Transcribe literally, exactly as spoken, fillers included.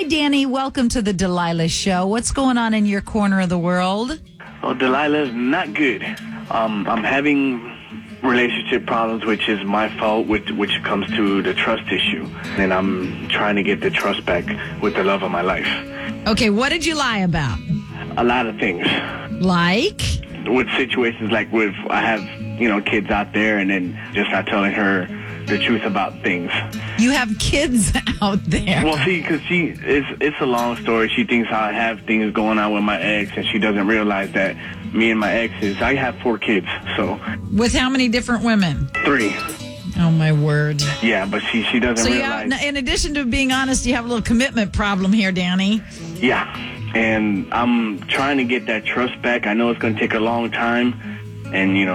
Danny. Welcome to the Delilah Show. What's going on in your corner of the world? Well, Delilah's not good. Um, I'm having relationship problems, which is my fault, which, which comes to the trust issue. And I'm trying to get the trust back with the love of my life. Okay, what did you lie about? A lot of things. Like? With situations like with, I have, you know, kids out there and then just not telling her the truth about things. You have kids out there. Well, see, because she, it's, it's a long story. She thinks I have things going on with my ex, and she doesn't realize that me and my exes, I have four kids, so. With how many different women? Three. Oh, my word. Yeah, but she, she doesn't so you realize. have, in addition to being honest, you have a little commitment problem here, Danny. Yeah, and I'm trying to get that trust back. I know it's going to take a long time, and, you know,